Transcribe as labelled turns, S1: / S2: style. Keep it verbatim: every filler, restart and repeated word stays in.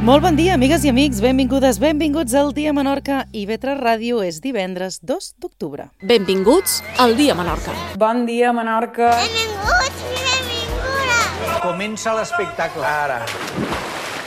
S1: Molt bon dia, amigues i amics, benvingudes, benvinguts al Dia Menorca. I ve tres Ràdio és divendres dos d'octubre.
S2: Benvinguts al Dia Menorca.
S3: Bon dia, Menorca.
S4: Benvinguts i benvingudes.
S5: Comença l'espectacle ara.